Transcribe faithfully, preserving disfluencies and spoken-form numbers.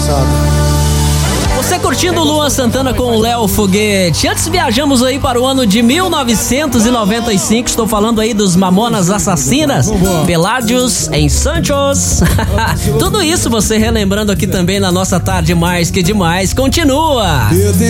passado. Você curtindo Luan Santana com o Léo Foguete. Antes viajamos aí para o ano de mil novecentos e noventa e cinco. Estou falando aí dos Mamonas Assassinas, Peládios em Santos. Tudo isso você relembrando aqui também na nossa tarde mais que demais. Continua.